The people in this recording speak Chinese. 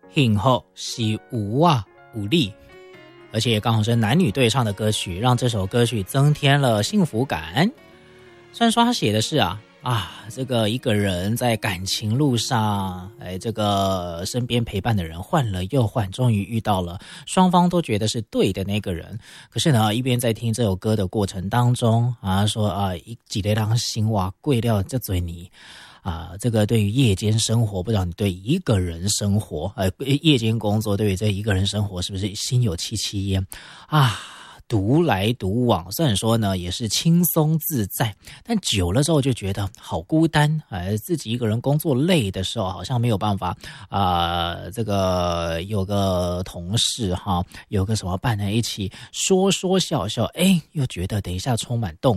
幸福是有啊有力，而且刚好是男女对唱的歌曲，让这首歌曲增添了幸福感。虽然说他写的是这个一个人在感情路上，这个身边陪伴的人换了又换，终于遇到了双方都觉得是对的那个人。可是呢，一边在听这首歌的过程当中说一个人心话贵了这嘴你这个对于夜间生活，不知道你对一个人生活夜间工作对于这一个人生活是不是心有戚戚焉独来独往，虽然说呢也是轻松自在，但久了之后就觉得好孤单自己一个人工作累的时候，好像没有办法这个有个同事有个什么伴在一起说说笑笑，又觉得等一下充满动